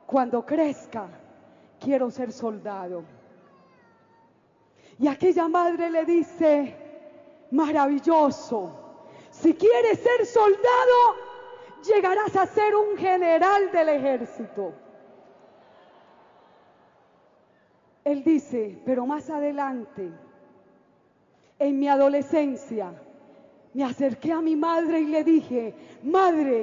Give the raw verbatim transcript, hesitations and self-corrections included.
cuando crezca, quiero ser soldado. Y aquella madre le dice, maravilloso, si quieres ser soldado, llegarás a ser un general del ejército. Él dice, pero más adelante, en mi adolescencia, me acerqué a mi madre y le dije, madre,